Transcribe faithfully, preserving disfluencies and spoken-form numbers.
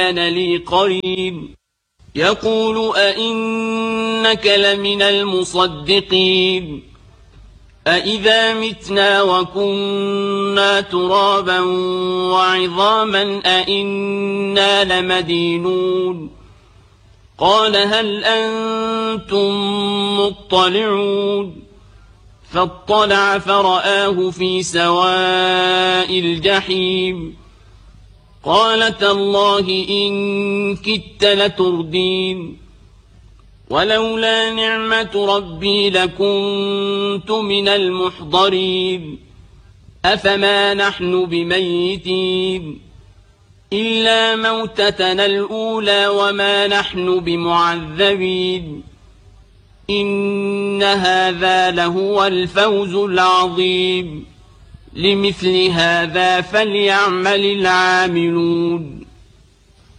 كان لي قرين يقول أئنك لمن المصدقين أئذا متنا وكنا ترابا وعظاما أئنا لمدينون قال هل أنتم مطلعون فاطلع فرآه في سواء الجحيم قال تالله إن كدت لتردين ولولا نعمة ربي لكنت من المحضرين أفما نحن بميتين إلا موتتنا الأولى وما نحن بمعذبين إن هذا لهو الفوز العظيم لمثل هذا فليعمل العاملون